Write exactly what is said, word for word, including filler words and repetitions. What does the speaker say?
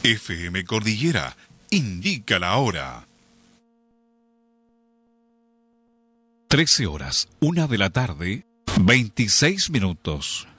F M Cordillera indica la hora. trece horas, una de la tarde, veintiséis minutos.